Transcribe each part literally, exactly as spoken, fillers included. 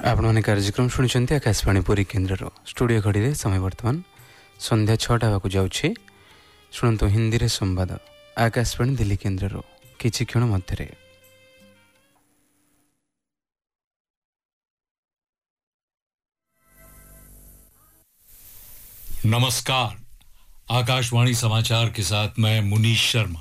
आपने कार्यक्रम शुणुंट आकाशवाणी पुरी केन्द्र स्टूडियो घड़ी समय बर्तमान संध्या छटा होगा जाऊँगी। शुणु हिंदी रे संवाद आकाशवाणी दिल्ली केन्द्र किछि क्षण मध्य। नमस्कार, आकाशवाणी समाचार के साथ मैं मुनीश शर्मा।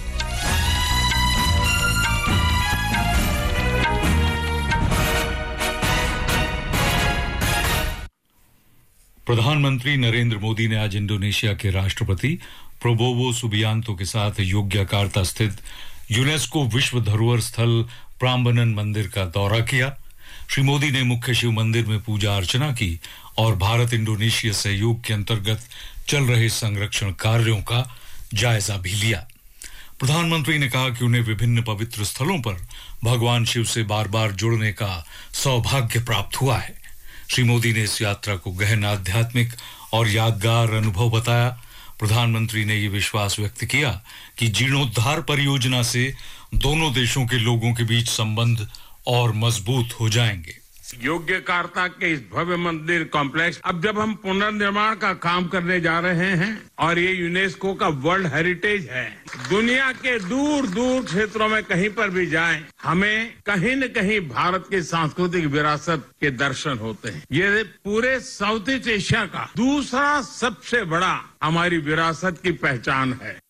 प्रधानमंत्री नरेंद्र मोदी ने आज इंडोनेशिया के राष्ट्रपति प्रोबोवो सुबियांतो के साथ योग्यकार्ता स्थित यूनेस्को विश्व धरोहर स्थल प्राम्बनन मंदिर का दौरा किया। श्री मोदी ने मुख्य शिव मंदिर में पूजा अर्चना की और भारत इंडोनेशिया सहयोग के अंतर्गत चल रहे संरक्षण कार्यों का जायजा भी लिया। प्रधानमंत्री ने कहा कि उन्हें विभिन्न पवित्र स्थलों पर भगवान शिव से बार-बार जुड़ने का सौभाग्य प्राप्त हुआ है। श्री मोदी ने इस यात्रा को गहन आध्यात्मिक और यादगार अनुभव बताया। प्रधानमंत्री ने ये विश्वास व्यक्त किया कि जीर्णोद्धार परियोजना से दोनों देशों के लोगों के बीच संबंध और मजबूत हो जाएंगे। योग्यकार्ता के इस भव्य मंदिर कॉम्प्लेक्स अब जब हम पुनर्निर्माण का काम करने जा रहे हैं और ये यूनेस्को का वर्ल्ड हेरिटेज है, दुनिया के दूर दूर क्षेत्रों में कहीं पर भी जाएं, हमें कहीं न कहीं भारत की सांस्कृतिक विरासत के दर्शन होते हैं। ये पूरे साउथ ईस्ट एशिया का दूसरा सबसे बड़ा हमारी विरासत की पहचान है।